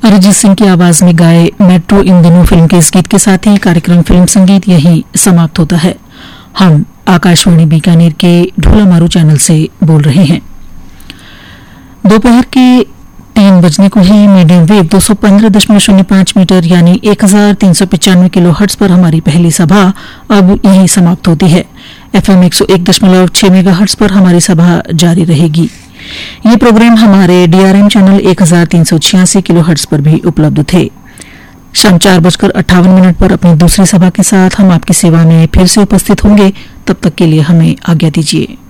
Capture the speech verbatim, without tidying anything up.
अरिजीत सिंह की आवाज में गाए मेट्रो इन दिनों फिल्म के इस गीत के साथ ही कार्यक्रम फिल्म संगीत यही समाप्त होता है। हम आकाशवाणी बीकानेर के ढोला मारू चैनल से बोल रहे हैं। दोपहर के तीन बजने को ही मीडियम वेव दो सौ पंद्रह दशमलव शून्य पांच मीटर यानी एक हजार तीन सौ पचानवे किलो हर्ट्ज पर हमारी पहली सभा अब यही समाप्त होती है। एफएम एक सौ एक दशमलव छह मेगा हर्ट्ज पर हमारी सभा जारी रहेगी। ये प्रोग्राम हमारे डीआरएम चैनल एक हजार तीन सौ छियासी किलो हर्ट्ज पर भी उपलब्ध थे। शाम चार बजकर अट्ठावन मिनट पर अपनी दूसरी सभा के साथ हम आपकी सेवा में फिर से उपस्थित होंगे। तब तक के लिए हमें आज्ञा दीजिए।